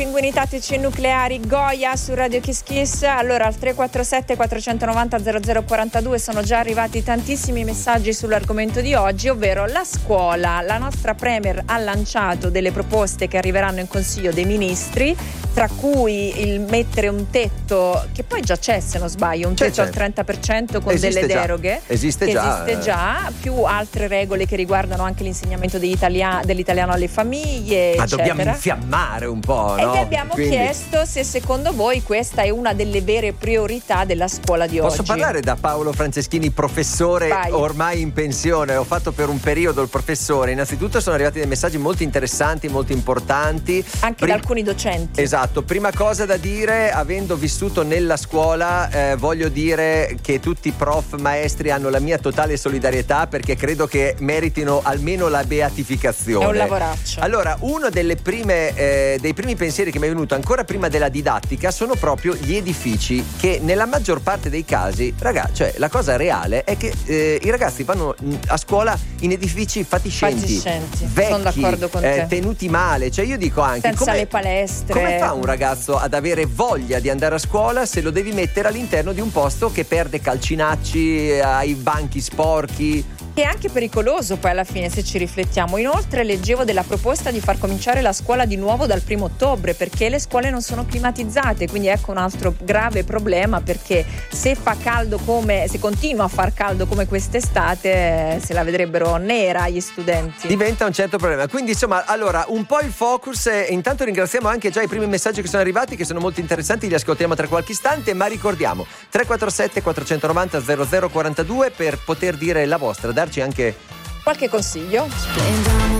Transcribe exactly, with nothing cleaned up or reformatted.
Pinguini tattici nucleari Goya su Radio Kiss Kiss. Allora al tre quattro sette quattrocentonovanta zero zero quarantadue sono già arrivati tantissimi messaggi sull'argomento di oggi, ovvero la scuola. La nostra Premier ha lanciato delle proposte che arriveranno in Consiglio dei Ministri, tra cui il mettere un tetto, che poi già c'è se non sbaglio, un c'è, tetto c'è. al trenta per cento con esiste delle già. deroghe. Esiste che già. Esiste già, più altre regole che riguardano anche l'insegnamento degli italia- dell'italiano alle famiglie, Ma eccetera. dobbiamo infiammare un po', E no? vi abbiamo Quindi... chiesto se secondo voi questa è una delle vere priorità della scuola di Posso oggi. parlare da Paolo Franceschini, professore Vai. ormai in pensione? Ho fatto per un periodo il professore. Innanzitutto sono arrivati dei messaggi molto interessanti, molto importanti. Anche Prim- da alcuni docenti. Esatto, prima cosa da dire, avendo vissuto nella scuola, eh, voglio dire che tutti i prof, maestri hanno la mia totale solidarietà, perché credo che meritino almeno la beatificazione. È un lavoraccio. Allora, uno delle prime, eh, dei primi pensieri che mi è venuto ancora prima della didattica sono proprio gli edifici, che nella maggior parte dei casi, ragazzi, cioè la cosa reale è che eh, i ragazzi vanno a scuola in edifici fatiscenti, Fatiscenti. vecchi, Sono d'accordo con eh, te. tenuti male. Cioè io dico anche, Senza come, le palestre. come fa un ragazzo ad avere voglia di andare a scuola se lo devi mettere all'interno di un posto che perde calcinacci, ai banchi sporchi? Che è anche pericoloso poi alla fine, se ci riflettiamo. Inoltre leggevo della proposta di far cominciare la scuola di nuovo dal primo ottobre, perché le scuole non sono climatizzate, quindi ecco un altro grave problema, perché se fa caldo come se continua a far caldo come quest'estate, se la vedrebbero nera gli studenti. Diventa un certo problema. Quindi insomma, allora un po' il focus. eh, intanto ringraziamo anche già i primi messaggi che sono arrivati, che sono molto interessanti, li ascoltiamo tra qualche istante, ma ricordiamo tre quattro sette quattrocentonovanta zero zero quarantadue per poter dire la vostra, darci anche Qualche consiglio? Splendiamo